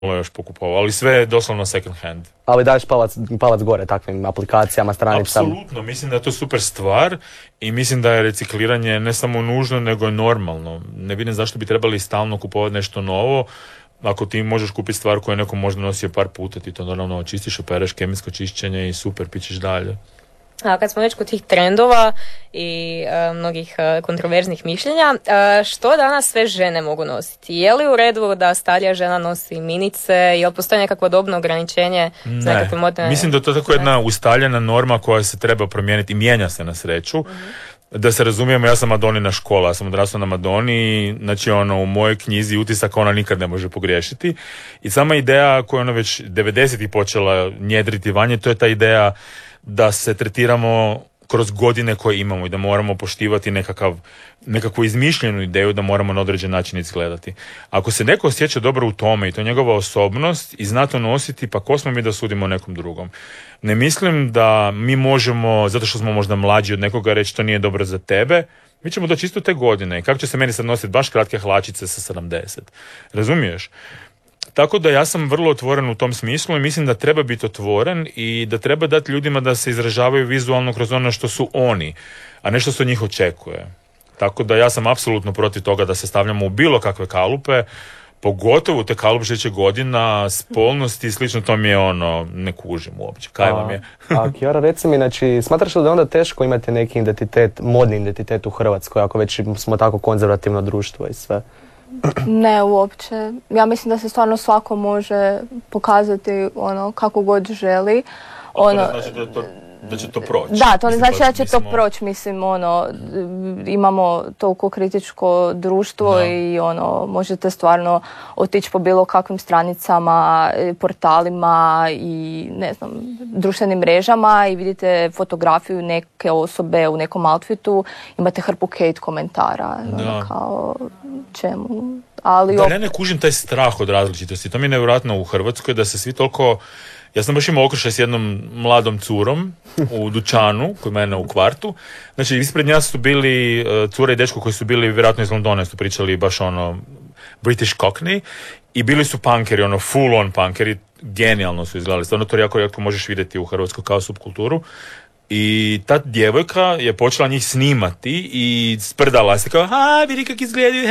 još pokupovao, ali sve je doslovno second hand. Ali daješ palac gore takvim aplikacijama, stranicama. Apsolutno, mislim da je to super stvar i mislim da je recikliranje ne samo nužno, nego je normalno. Ne vidim zašto bi trebali stalno kupovati nešto novo. Ako ti možeš kupiti stvar koju neko možda nosio par puta, ti to naravno očistiš, opereš, kemijsko čišćenje i super, pićeš dalje. A kad smo već kod tih trendova i mnogih kontroverznih mišljenja, što danas sve žene mogu nositi? Je li u redu da starija žena nosi minice? Je li postoji nekakvo dobno ograničenje? Ne, mislim da je to tako jedna ustaljena norma koja se treba promijeniti i mijenja se na sreću. Da se razumijemo, ja sam Madonina škola, ja sam odrastao na Madoni, znači u mojoj knjizi utisak ona nikad ne može pogriješiti. I sama ideja koju ona već 90-ih počela njedriti vanje, to je ta ideja da se tretiramo kroz godine koje imamo i da moramo poštivati nekakvu izmišljenu ideju da moramo na određen način izgledati. Ako se neko osjeća dobro u tome i to je njegova osobnost i zna to nositi, pa ko smo mi da sudimo nekom drugom? Ne mislim da mi možemo, zato što smo možda mlađi od nekoga, reći to nije dobro za tebe. Mi ćemo doći isto te godine i kako će se meni sad nositi baš kratke hlačice sa 70? Razumiješ? Tako da ja sam vrlo otvoren u tom smislu i mislim da treba biti otvoren i da treba dati ljudima da se izražavaju vizualno kroz ono što su oni, a ne što se od njih očekuje. Tako da ja sam apsolutno protiv toga da se stavljamo u bilo kakve kalupe, pogotovo te kalupe godina, spolnosti i slično, to mi je ne kužim uopće. Kaj vam je? A Kiara, reci mi, znači, smatraš li da je onda teško imati neki identitet, modni identitet u Hrvatskoj, ako već smo tako konzervativno društvo i sve? Ne, uopće. Ja mislim da se stvarno svako može pokazati kako god želi. Znači da će to proći. Da, to ne znači da će to proći, mislim, imamo toliko kritičko društvo i možete stvarno otići po bilo kakvim stranicama, portalima i ne znam, društvenim mrežama i vidite fotografiju neke osobe u nekom outfitu, imate hrpu hate komentara, kao čemu. Ali ja ne kužim taj strah od različitosti, to mi je nevjerojatno u Hrvatskoj da se svi toliko. Ja sam baš imao okršaj s jednom mladom curom u dućanu, kod mene u kvartu. Znači, ispred nja su bili cura i dečko koji su bili vjerojatno iz Londona, su pričali baš British Cockney i bili su punkeri, full on punkeri, genijalno su izgledali. Stvarno to jako možeš vidjeti u Hrvatskoj kao subkulturu. I ta djevojka je počela njih snimati i sprdala se kao, vidi kak izgledaju,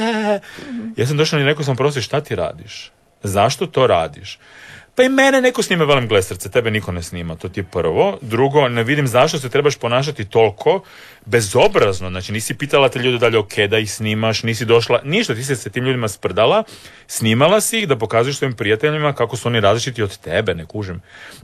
Ja sam došla i rekao sam, prosti, šta ti radiš? Zašto to radiš? Pa i mene neko snima, velim, gle srce, tebe niko ne snima, to ti je prvo. Drugo, ne vidim zašto se trebaš ponašati toliko bezobrazno, znači nisi pitala te ljude da li je ok da ih snimaš, nisi došla, ništa, ti si se tim ljudima sprdala, snimala si ih da pokažeš svojim prijateljima kako su oni različiti od tebe, ne kužim.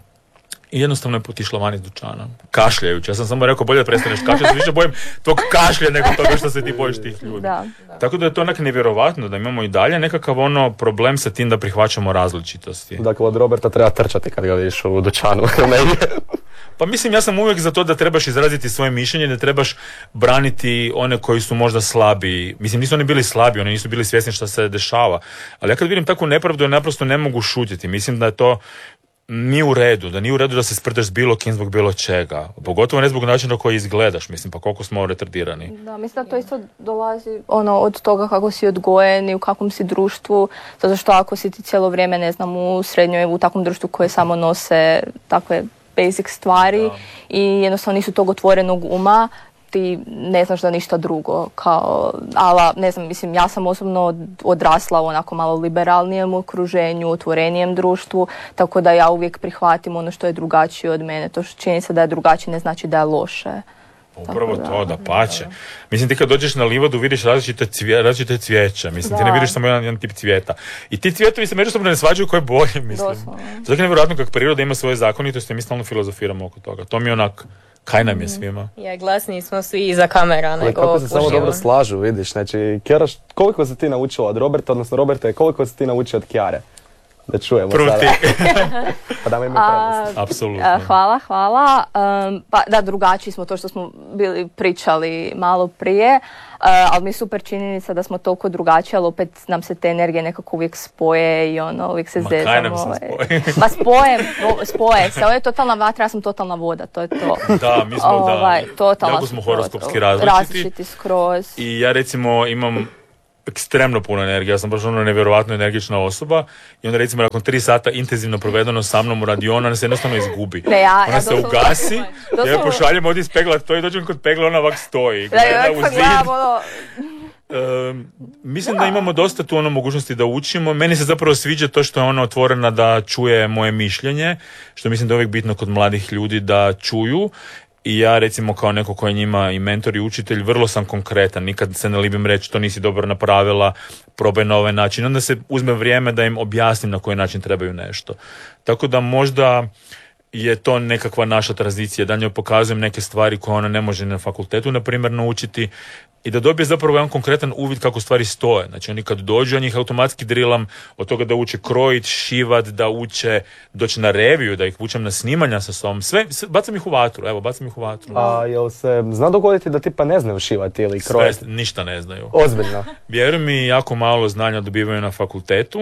I jednostavno je otišla van iz dućana, kašljajući. Ja sam samo rekao, bolje da prestaneš kašljati, više bojim tog kašlja nego toga što se ti bojiš tih ljudi. Da. Tako da je to onak nevjerovatno da imamo i dalje nekakav problem sa tim da prihvaćamo različitosti. Dakle, od Roberta treba trčati kad ga vidiš u dućanu. Pa mislim, ja sam uvijek za to da trebaš izraziti svoje mišljenje, da trebaš braniti one koji su možda slabiji. Mislim, nisu oni bili slabi, oni nisu bili svjesni šta se dešava. Ali ja kad vidim takvu nepravdu, ja naprosto ne mogu šutiti. Mislim da je to nije u redu, da nije u redu da se sprdaš s bilo kim zbog bilo čega. Pogotovo ne zbog načina koji izgledaš, mislim, pa koliko smo retardirani. Da, mislim da to isto dolazi od toga kako si odgojen i u kakvom si društvu, zato što ako si ti cijelo vrijeme, ne znam, u srednjoj, u takvom društvu koje samo nose takve basic stvari i jednostavno nisu tog otvorenog uma, ti ne znaš da ništa drugo, ali ne znam, mislim, ja sam osobno odrasla u onako malo liberalnijem okruženju, otvorenijem društvu, tako da ja uvijek prihvatim ono što je drugačije od mene. To što čini se da je drugačije ne znači da je loše. Upravo to, da pače. Mislim, ti kad dođeš na livadu vidiš različite cvijeća, mislim, ti ne vidiš samo jedan tip cvijeta. I ti cvijetovi se međusobno ne svađaju koje boje, mislim. Zato je nevjerojatno kako priroda ima svoje zakonitosti, mi stalno filozofiramo oko toga. To mi je onak, kaj nam je svima. Ja, glasniji smo svi iza kamera nego kako se samo dobro slažu, vidiš. Znači, Kiara, koliko si ti naučila od Roberta, odnosno Roberta, koliko si ti naučio od Kiare? Da čujemo sada. Pa da mi prednost. Apsolutno. Hvala. Pa da, drugačiji smo, to što smo bili pričali malo prije, ali mi je super činjenica da smo toliko drugačiji, ali opet nam se te energije nekako uvijek spoje i uvijek se zezamo. Kaj nam se spoje? Ma spoje se, ovo je totalna vatra, ja sam totalna voda, to je to. Da, mi smo jako smo horoskopski različiti skroz. I ja recimo imam ekstremno puno energije, ja sam baš ono nevjerojatno energična osoba i onda recimo nakon 3 sata intenzivno provedeno sa mnom u radionu, ona se jednostavno izgubi. Ona se ugasi, ja joj pošaljem ovdje iz pegla, to i dođem kod pegla, ona ovak stoji. Gleda u zid. Mislim da imamo dosta tu mogućnosti da učimo. Meni se zapravo sviđa to što je ona otvorena da čuje moje mišljenje, što mislim da je uvijek bitno kod mladih ljudi da čuju. I ja recimo kao neko koji je njima i mentor i učitelj vrlo sam konkretan, nikad se ne libim reći to nisi dobro napravila, probaj na ovaj način. Onda se uzme vrijeme da im objasnim na koji način trebaju nešto. Tako da možda je to nekakva naša tranzicija, da njoj pokazujem neke stvari koje ona ne može na fakultetu, na primjer, naučiti i da dobije zapravo jedan konkretan uvid kako stvari stoje. Znači oni kad dođu, ja njih automatski drilam od toga da uče krojit, šivat, da uče doći na reviju, da ih vučem na snimanja sa sobom. Sve bacam ih u vatru, bacam ih u vatru. A jel se zna dogoditi da tipa ne znaju šivati ili krojiti? Sve, ništa ne znaju. Ozbiljno. Vjeruj mi, jako malo znanja dobivaju na fakultetu.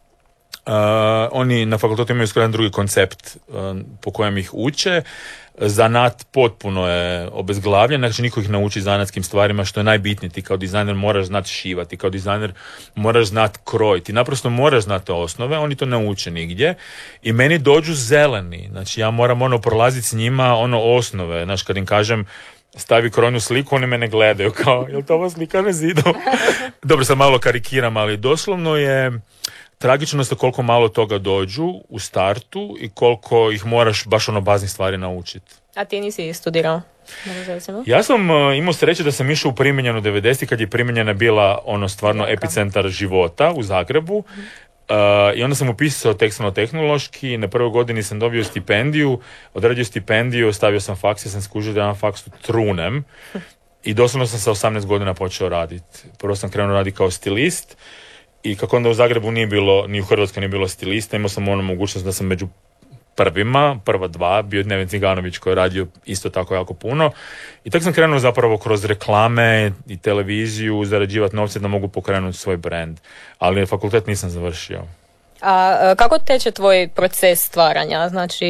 Oni na fakultetu imaju skoro jedan drugi koncept po kojem ih uče. Zanat potpuno je obezglavljen, znači niko ih nauči zanatskim stvarima, što je najbitnije. Ti kao dizajner moraš znati šivati, kao dizajner moraš znati krojiti, naprosto moraš znati osnove, oni to ne uče nigdje i meni dođu zeleni, znači ja moram prolaziti s njima osnove, znači kad im kažem stavi krojnu sliku, oni mene gledaju kao, jel to ova slika na zidu? Dobro, sad malo karikiram, ali doslovno je tragično je koliko malo toga dođu u startu i koliko ih moraš baš baznih stvari naučiti. A ti nisi studirao? Ja sam imao sreće da sam išao u Primjenjenu 90 kad je Primjenjena bila stvarno epicentar života u Zagrebu. I onda sam upisao tekstilno-tehnološki, na prvoj godini sam dobio stipendiju, odradio stipendiju, stavio sam faks, ja sam skužio da ja na faksu trunem i doslovno sam sa 18 godina počeo raditi. Prvo sam krenuo raditi kao stilist i kako onda u Zagrebu nije bilo, ni u Hrvatskoj nije bilo stilista, imao sam mogućnost da sam među prva dva, bio je Neven Ciganović koji je radio isto tako jako puno i tako sam krenuo zapravo kroz reklame i televiziju zarađivati novce da mogu pokrenuti svoj brand, ali fakultet nisam završio. A kako teče tvoj proces stvaranja? Znači,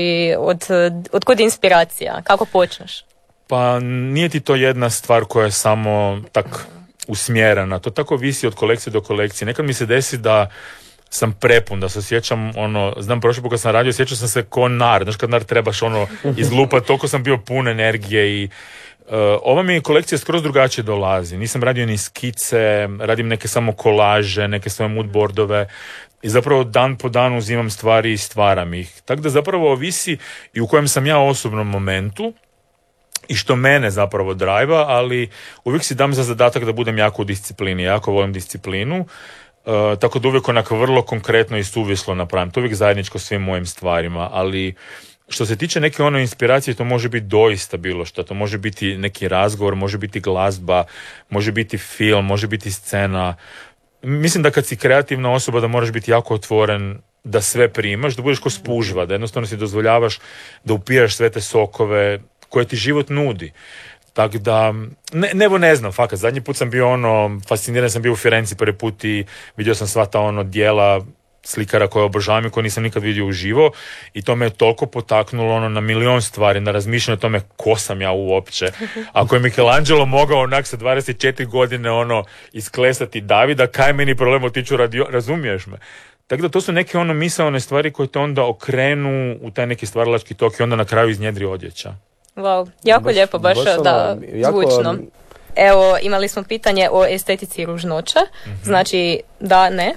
od kud inspiracija? Kako počneš? Pa nije ti to jedna stvar koja je samo tak usmjerena, to tako visi od kolekcije do kolekcije. Nekad mi se desi da sam prepun, da se osjećam znam prošli put kad sam radio, osjećao sam se ko nar, znaš kad nar trebaš izlupati, toliko sam bio pun energije i ova mi kolekcija skroz drugačije dolazi. Nisam radio ni skice, radim neke samo kolaže, neke svoje moodboardove i zapravo dan po danu uzimam stvari i stvaram ih. Tako da zapravo ovisi i u kojem sam ja osobnom momentu i što mene zapravo drajva, ali uvijek si dam za zadatak da budem jako u disciplini, jako volim disciplinu. Tako da uvijek onako vrlo konkretno i suvislo napravim. To uvijek zajedničko svim mojim stvarima, ali što se tiče neke inspiracije, to može biti doista bilo što. To može biti neki razgovor, može biti glazba, može biti film, može biti scena. Mislim da kad si kreativna osoba da moraš biti jako otvoren, da sve primaš, da budeš ko spužva, da jednostavno si dozvoljavaš da upiješ sve te sokove koje ti život nudi. Tako da, ne znam, fakat, zadnji put sam bio fasciniran sam bio u Firenci prvi put i vidio sam sva ta djela slikara koje obožavam i koje nisam nikad vidio uživo i to me je toliko potaknulo na milion stvari, na razmišljanje o tome ko sam ja uopće. Ako je Michelangelo mogao onak sa 24 godine isklesati Davida, kaj je meni problem otići u radio, razumiješ me? Tako da to su neke misaone stvari koje te onda okrenu u taj neki stvaralački tok i onda na kraju iznjedri odjeća. Wow, jako lijepo, baš da, zvučno. Evo, imali smo pitanje o estetici ružnoće, znači da, ne?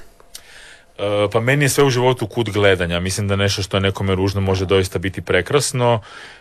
Pa meni je sve u životu kut gledanja, mislim da nešto što je nekome ružno može doista biti prekrasno.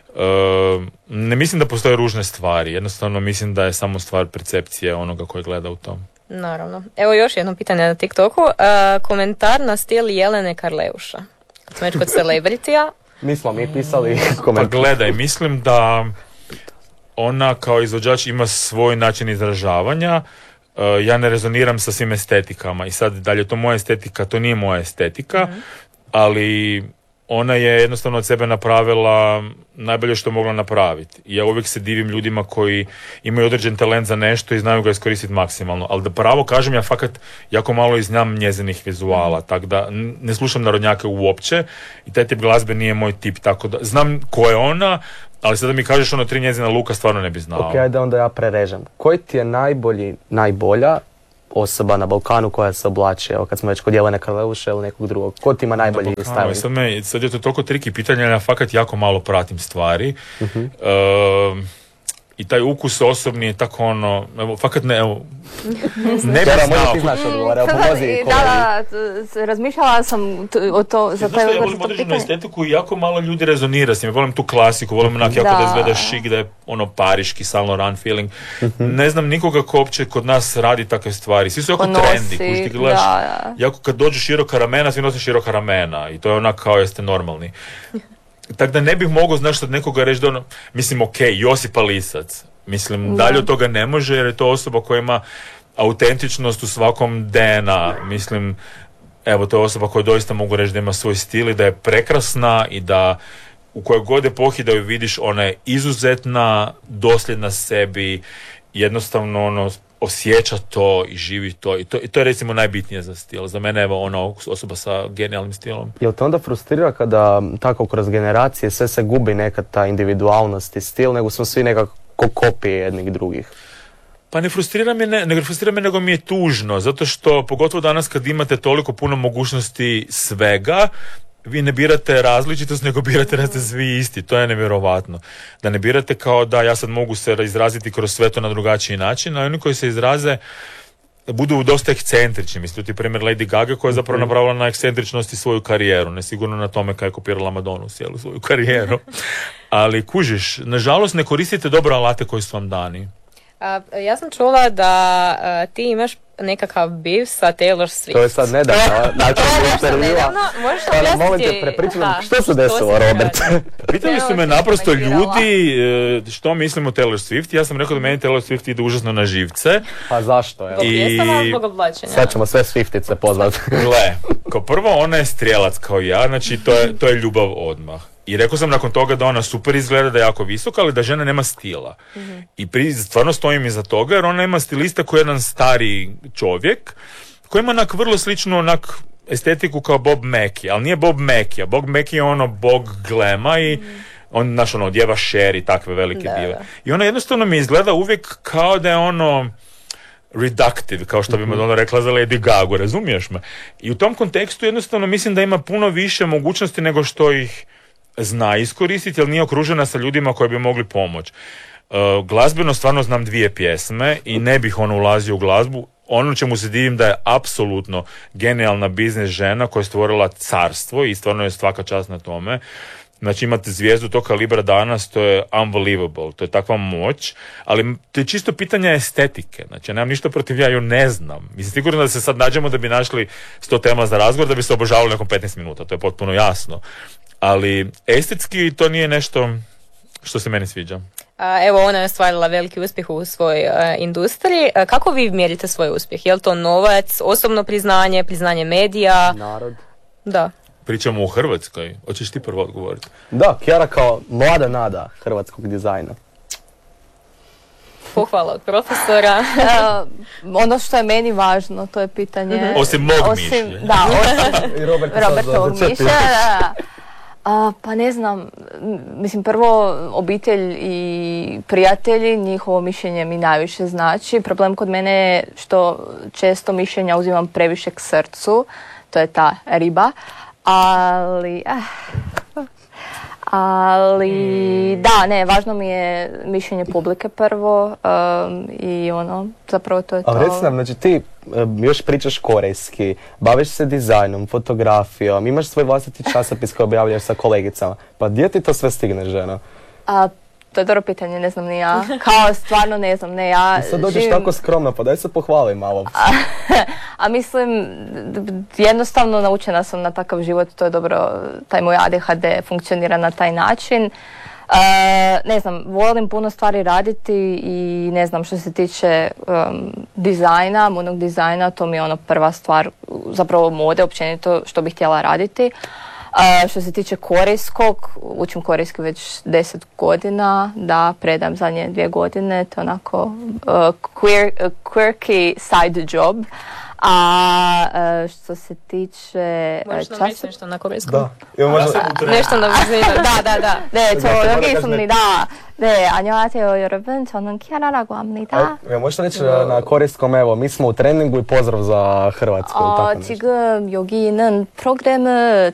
Ne mislim da postoje ružne stvari, jednostavno mislim da je samo stvar percepcije onoga koji gleda u tom. Naravno. Evo još jedno pitanje na TikToku, komentar na stil Jelene Karleuša. Kad smo već kod celebritija. Mi smo pisali komentar. Pa gledaj, mislim da ona kao izvođač ima svoj način izražavanja. Ja ne rezoniram sa svim estetikama i sad da li je to moja estetika, to nije moja estetika, ali ona je jednostavno od sebe napravila najbolje što je mogla napraviti. I ja uvijek se divim ljudima koji imaju određen talent za nešto i znaju ga iskoristiti maksimalno. Ali da pravo kažem, ja fakat jako malo i znam njezinih vizuala, tako da ne slušam narodnjake uopće i taj tip glazbe nije moj tip, tako da znam ko je ona, ali sada mi kažeš 3 njezina luka, stvarno ne bi znao. Ok, ajde onda ja prerežem. Koji ti je najbolja osoba na Balkanu koja se oblači, evo kad smo već kod Jelene Karleuše ili nekog drugog, ko ti ima najbolji styling? Sad je to toliko triki pitanja, ja fakat jako malo pratim stvari. I taj ukus osobni je tako ono, evo, fakat ne, evo, ne bih znao. Ti znaš odgovor, evo, pomozi razmišljala sam o to, za to je volim određenu estetiku i jako malo ljudi rezonira s njim. Volim tu klasiku, volim onak jako da izgleda šik, da je ono pariški, Saint Laurent feeling. Ne znam nikoga ko uopće kod nas radi takve stvari. Svi su jako trendi, kuži ti gledaš, jako kad dođu široka ramena, svi nose široka ramena i to je onak kao jeste normalni. Tako da ne bih mogao, znaš, od nekoga reći da ono, mislim, Josipa Lisac, mislim, dalje od toga ne može, jer je to osoba koja ima autentičnost u svakom DNA, mislim, evo, to je osoba koja doista mogu reći da ima svoj stil i da je prekrasna i da u kojoj god epohi da ju vidiš, ona je izuzetna, dosljedna sebi, jednostavno ono, osjeća to i živi to i to je recimo najbitnije za stil. Za mene je ona osoba sa genijalnim stilom. Jel te onda frustrira kada tako kroz generacije sve se gubi neka ta individualnost i stil, nego smo svi nekako kopije jednih drugih? Pa ne frustrira me, nego mi je tužno, zato što pogotovo danas kad imate toliko puno mogućnosti svega, vi ne birate različitost, nego birate da ste svi isti. To je nevjerovatno. Da ne birate kao da ja sad mogu se izraziti kroz sve to na drugačiji način, a oni koji se izraze budu dosta ekscentrični. Mislim, ti primjer Lady Gaga koja je zapravo napravila na ekscentričnosti svoju karijeru. Ne sigurno na tome kada je kopirala Madonu cijelu svoju karijeru. Ali kužiš, nažalost ne koristite dobro alate koji su vam dani. Ja sam čula da ti imaš nekakav beef sa Taylor Swift. To je sad nedavno. Možeš objasniti? Molim te, prepričam, što se desilo, Robert? Pitali su me naprosto ljudi što mislim o Taylor Swift. Ja sam rekao da meni Taylor Swift ide užasno na živce. Pa zašto? Sad ćemo sve Swiftice pozvati. Gle, kao prvo ona je strijelac kao ja, znači to je ljubav odmah. I rekao sam nakon toga da ona super izgleda, da je jako visoka, ali da žena nema stila. I stvarno stojim iza toga, jer ona ima stilista koji je jedan stari čovjek, koji ima onak vrlo sličnu onak estetiku kao Bob Mackie, ali nije Bob Mackie, a Bob Mackie je ono bog glema i on, znaš, ono, djeva Cher i takve velike dive. I ona jednostavno mi izgleda uvijek kao da je ono reductive, kao što bi Madonna rekla za Lady Gaga, razumiješ me? I u tom kontekstu jednostavno mislim da ima puno više mogućnosti nego što ih zna iskoristiti, jer nije okružena sa ljudima koji bi mogli pomoći. Glazbeno stvarno znam 2 pjesme i ne bih ulazio u glazbu. Ono čemu se divim da je apsolutno genijalna biznis žena koja je stvorila carstvo i stvarno je svaka čast na tome. Znači imate zvijezdu tog kalibra danas, to je unbelievable, to je takva moć, ali to je čisto pitanje estetike. Znači ja nemam ništa protiv, ja ju ne znam. Mislim, sigurno da se sad nađemo da bi našli 100 tema za razgovor, da bi se obožavali nekom 15 minuta, to je potpuno jasno. Ali estetski to nije nešto što se meni sviđa. Evo, ona je ostvarila veliki uspjeh u svojoj industriji. Kako vi mjerite svoj uspjeh? Je li to novac, osobno priznanje, priznanje medija? Narod. Da. Pričamo u Hrvatskoj. Hoćeš ti prvo odgovoriti? Da, Kiara kao mlada nada hrvatskog dizajna. Pohvala od profesora. Ono što je meni važno, to je pitanje... Osim mog mišljenja. Da, osim Robertovog mišljenja. Pa ne znam, mislim prvo obitelj i prijatelji, njihovo mišljenje mi najviše znači. Problem kod mene je što često mišljenja uzimam previše k srcu, to je ta riba, ali da, ne, važno mi je mišljenje publike prvo i ono, zapravo to je to. Ali reci nam, znači ti još pričaš korejski, baviš se dizajnom, fotografijom, imaš svoj vlastiti časopis koji objavljaš sa kolegicama, pa gdje ti to sve stigne, žena? To je dobro pitanje, ne znam ni ja. Kao, stvarno ne znam, ne ja. I sad dođeš tako skromno, pa daj se pohvali malo. A mislim, jednostavno naučena sam na takav život, to je dobro, taj moj ADHD funkcionira na taj način. Ne znam, volim puno stvari raditi i ne znam, što se tiče dizajna, modnog dizajna, to mi je ono prva stvar, zapravo mode, općenito što bih htjela raditi. Što se tiče korejskog, učim korejski već 10 godina, da, predam zadnje 2 godine, to je onako quirky side job, Što se tiče Možeš nam reći nešto na korejskom? Da. Evo možda... Nešto na brzinu. Da. 네, 저 여기 있습니다. 네, 안녕하세요, 여러분. 저는 키아라라고 합니다. Evo, možete reći na korejskom, evo, mi smo u treningu i pozdrav za Hrvatsku. tako nešto. 지금 여기는 프로그램을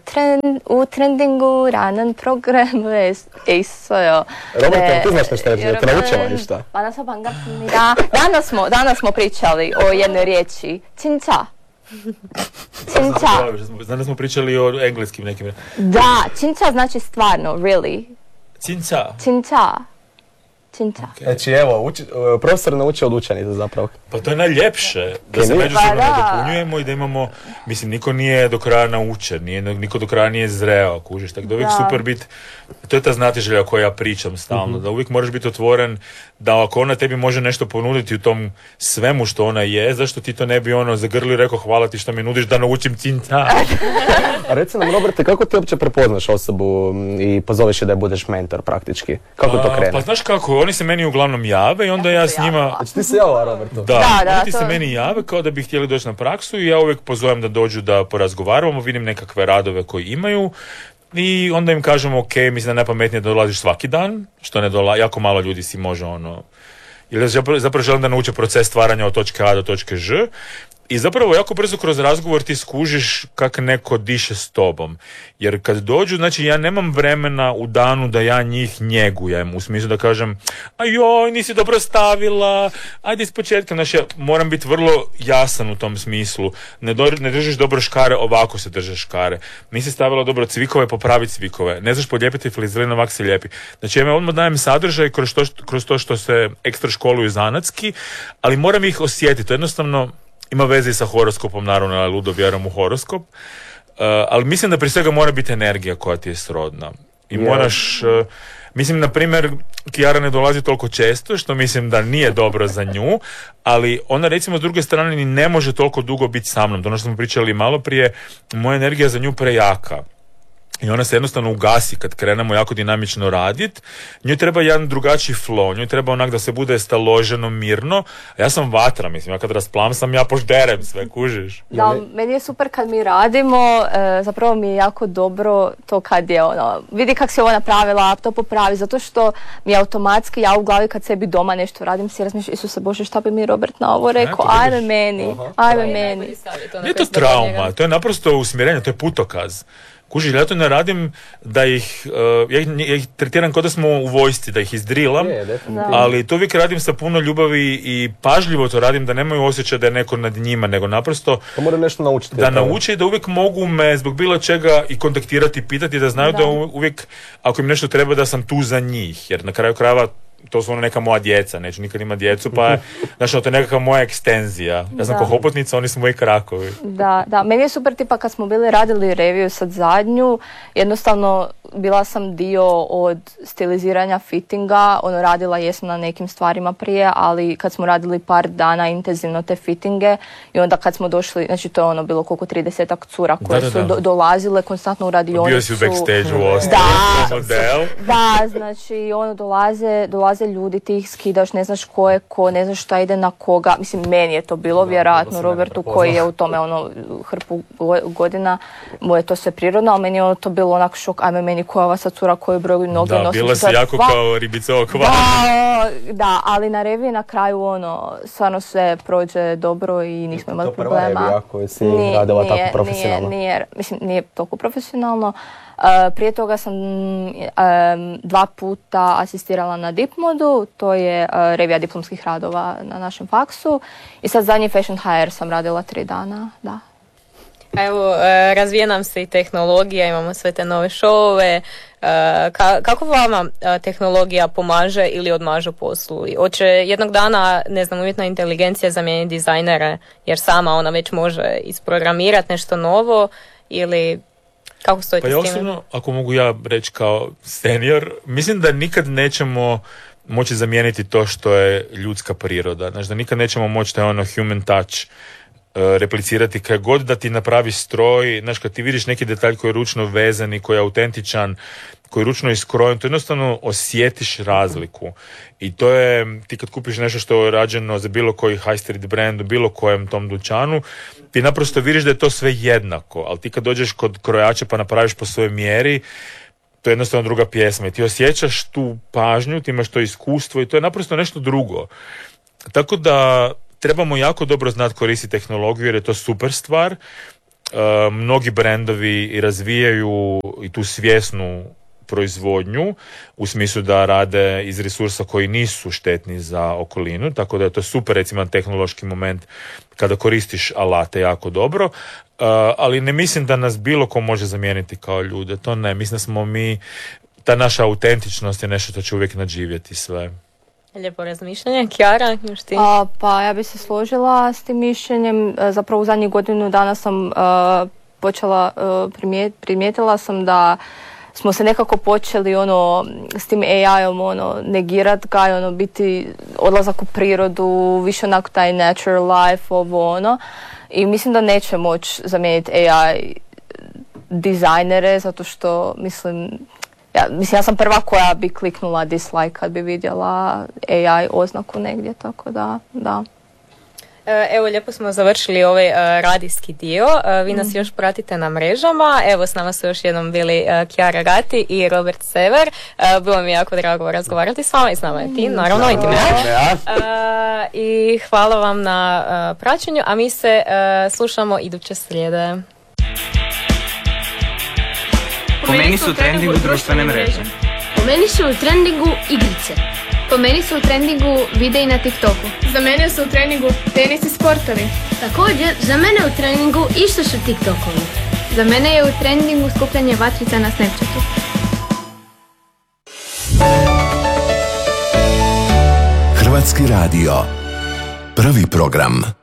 트렌딩구라는 프로그램에 있어요. Robert, ti znaš nešto reći, te naučila ništa? 만나서 반갑습니다. 다nas smo pričali o jednoj riječi. 진짜. 진짜. Znam da smo pričali o engleskim nekim. Da, 진짜 znači stvarno, really. Cinca. 진짜. Znači, evo, profesor naučio od učenica zapravo. Pa to je najljepše, da se međusobno nadopunjujemo i da imamo, mislim, niko nije do kraja naučen, niko do kraja nije zreo, kužiš, tako da uvijek super biti, to je ta znatiželja o kojoj ja pričam stalno, da uvijek moraš biti otvoren, da ako ona tebi može nešto ponuditi u tom svemu što ona je, zašto ti to ne bi zagrlio i rekao hvala ti što mi nudiš da naučim cinca. A reci nam, Roberte, kako ti uopće prepoznaš osobu i pozoveš je da je budeš mentor praktički? Kako to krene? Pa znaš kako, oni se meni uglavnom jave i onda ja s njima... Znači ti se javila, Roberto? Da, oni se meni jave kao da bi htjeli doći na praksu i ja uvijek pozovem da dođu da porazgovaramo, vidim nekakve radove koji imaju i onda im kažemo ok, mislim da je najpametnije da dolaziš svaki dan, što ne jako malo ljudi si može ili zapravo želim da nauče proces stvaranja od točke A do točke Ž. I zapravo jako brzo kroz razgovor ti skužiš kak neko diše s tobom. Jer kad dođu, znači ja nemam vremena u danu da ja njih njegujem. U smislu da kažem, a joj, nisi dobro stavila, ajde iz početka. Znači ja moram biti vrlo jasan u tom smislu. Ne držiš dobro škare, ovako se drže škare. Nisi stavila dobro cvikove, popravi cvikove. Ne znaš polijepiti flizelin, ovako se lijepi. Znači ja odmah dajem sadržaj kroz to što se ekstra školuju zanatski, ali moram ih osjetiti. To jednostavno ima veze i sa horoskopom, naravno, ja ludo vjerujem u horoskop, ali mislim da prije svega mora biti energija koja ti je srodna. I moraš, mislim, na primjer, Kiara ne dolazi toliko često, što mislim da nije dobro za nju, ali ona, recimo, s druge strane ni ne može toliko dugo biti sa mnom. To ono što smo pričali malo prije, moja energija za nju prejaka. I ona se jednostavno ugasi kad krenemo jako dinamično radit. Njoj treba jedan drugačiji flow, njoj treba onak da se bude staloženo, mirno. A ja sam vatra, mislim, ja kad rasplam sam, ja požderem sve, kužiš. Da, meni je super kad mi radimo, zapravo mi je jako dobro to kad je vidi kak se ovo napravila, to popravi, zato što mi je automatski, ja u glavi kad sebi doma nešto radim, si razmišljam, Isuse Bože, šta bi mi Robert na ovo rekao, ajme meni. Nije to trauma, to je naprosto usmjerenje, to je putokaz. Kuži, ja to ne radim da ih, ja ih tretiram kao da smo u vojsci, da ih izdrilam, ali to uvijek radim sa puno ljubavi i pažljivo to radim, da nemaju osjećaj da je neko nad njima, nego naprosto pa moram nešto naučiti, da nauče i da uvijek mogu me zbog bilo čega i kontaktirati, pitati, da znaju da uvijek, ako im nešto treba, da sam tu za njih, jer na kraju krajeva to su neka moja djeca, neću nikad imati djecu, pa znači to je nekakva moja ekstenzija. Ja sam ko hobotnica, oni su moji krakovi. Da, meni je super tipa kad smo bili radili reviju sad zadnju, jednostavno bila sam dio od stiliziranja fittinga, radila jesam na nekim stvarima prije, ali kad smo radili par dana intenzivno te fittinge i onda kad smo došli, znači to je bilo koliko 30-ak cura koje su dolazile konstantno u radionicu. Bio si u backstage-u model. Da, znači dolaze ljudi, ti ih skidaš, ne znaš ko je ko, ne znaš šta ide na koga. Mislim, meni je to bilo vjerojatno, Robertu koji je u tome hrpu godina, mu je to sve prirodno, ali meni je to bilo onak šok, ajme meni koja ova sad cura koju broju noge nosi. Da, bila si jako kao ribicova kvar. Da, ali na reviji na kraju stvarno sve prođe dobro i nismo imali problema. To prva revija koju si radila tako profesionalno? Nije toliko profesionalno. Prije toga sam 2 puta asistirala na Dipmodu, to je revija diplomskih radova na našem faksu. I sad zadnji Fashion HR sam radila 3 dana, da. Evo, razvija nam se i tehnologija, imamo sve te nove šove. Kako vama tehnologija pomaže ili odmaže poslu? Hoće jednog dana, ne znam, umjetna inteligencija zamijeniti dizajnere, jer sama ona već može isprogramirati nešto novo, ili kako stojite s time? Pa ja osobno, ako mogu ja reći kao senior, mislim da nikad nećemo moći zamijeniti to što je ljudska priroda. Znači da nikad nećemo moći taj human touch replicirati kaj god da ti napravi stroj. Znaš, kad ti vidiš neki detalj koji je ručno vezan i koji je autentičan, koji je ručno iskrojen, to jednostavno osjetiš razliku. I to je, ti kad kupiš nešto što je rađeno za bilo koji high street brand u bilo kojem tom dućanu, ti naprosto vidiš da je to sve jednako, ali ti kad dođeš kod krojača pa napraviš po svojoj mjeri, to je jednostavno druga pjesma i ti osjećaš tu pažnju, ti imaš to iskustvo i to je naprosto nešto drugo. Tako da trebamo jako dobro znati koristiti tehnologiju jer je to super stvar. Mnogi brendovi i razvijaju i tu svjesnu proizvodnju u smislu da rade iz resursa koji nisu štetni za okolinu, tako da je to super recimo tehnološki moment kada koristiš alate jako dobro, ali ne mislim da nas bilo ko može zamijeniti kao ljude, to ne, mislim da smo mi, ta naša autentičnost je nešto što će uvijek nadživjeti sve. Lijepo razmišljanje. Kjara, još ti? Pa ja bi se složila s tim mišljenjem. Zapravo u zadnjih godinu dana sam počela, primijetila sam da smo se nekako počeli s tim AI-om negirat ga, biti odlazak u prirodu, više onako taj natural life, i mislim da neće moći zamijeniti AI dizajnere, zato što ja sam prva koja bi kliknula dislike kad bi vidjela AI oznaku negdje, tako da. Evo, lijepo smo završili ovaj radijski dio. Vi nas još pratite na mrežama. Evo, s nama su još jednom bili Kjara Gati i Robert Sever. Bilo mi jako drago razgovarati s vama i s nama je ti, naravno, i ti I hvala vam na praćenju, a mi se slušamo iduće srijede. Po meni su u trendingu društvene mreže. Po meni su u trendingu igrice. Po meni su u trendingu videi na TikToku. Za mene su u trendingu tenis i sportovi. Također, za mene u trendingu isto su TikTokovi. Za mene je u trendingu skupljanje vatrica na Snapchatu. Hrvatski radio. Prvi program.